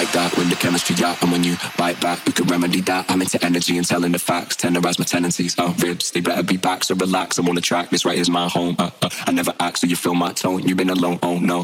like that when the chemistry out, and when you bite back, we could remedy that. I'm into energy and telling the facts, tenderize my tendencies. Ribs, they better be back, so relax. I'm on the track. This right is my home. I never act, so you feel my tone. You've been alone, oh no.